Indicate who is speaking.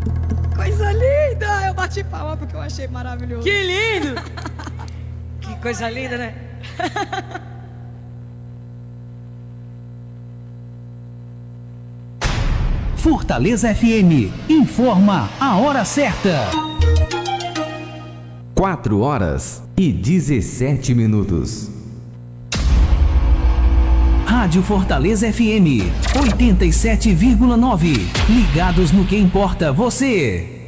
Speaker 1: Coisa linda! Eu bati palma porque eu achei maravilhoso.
Speaker 2: Que lindo! Que coisa linda, né?
Speaker 3: Fortaleza FM informa a hora certa.
Speaker 4: 4h17.
Speaker 3: Rádio Fortaleza FM 87,9. Ligados no que importa você.